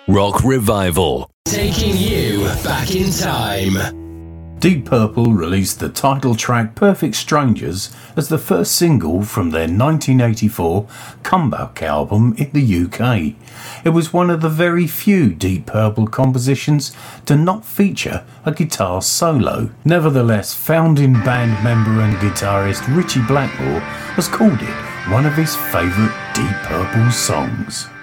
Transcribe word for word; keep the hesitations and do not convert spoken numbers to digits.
Rock Revival. Taking you back in time. Deep Purple released the title track Perfect Strangers as the first single from their nineteen eighty-four comeback album in the U K. It was one of the very few Deep Purple compositions to not feature a guitar solo. Nevertheless, founding band member and guitarist Ritchie Blackmore has called it one of his favourite Deep Purple songs.